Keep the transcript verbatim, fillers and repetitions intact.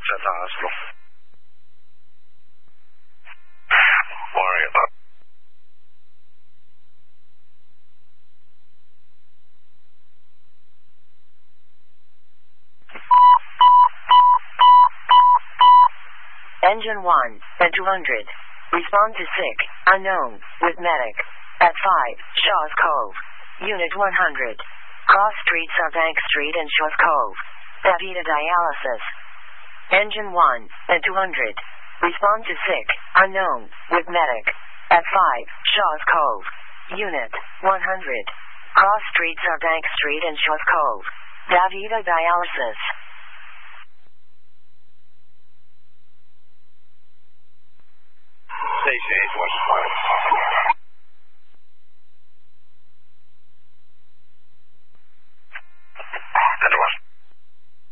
at the hospital. Worry about it. Engine one, at two hundred. Respond to sick, unknown, with medic. At five, Shaw's Cove. Unit one hundred. Cross streets are Bank Street and Shaw's Cove. Davida Dialysis. Engine one, at two hundred. Respond to sick, unknown, with medic. At five, Shaw's Cove. Unit one hundred. Cross streets are Bank Street and Shaw's Cove. Davida Dialysis. Station eight one five.